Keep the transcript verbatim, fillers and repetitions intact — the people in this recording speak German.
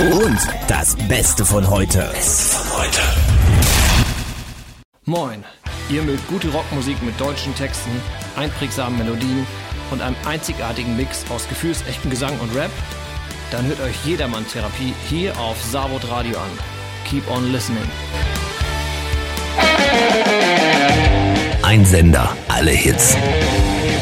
Und das Beste von heute. Beste von heute. Moin, ihr mögt gute Rockmusik mit deutschen Texten, einprägsamen Melodien und einem einzigartigen Mix aus gefühlsechtem Gesang und Rap? Dann hört euch Jedermann-Therapie hier auf Savod Radio an. Keep on listening. Ein Sender, alle Hits.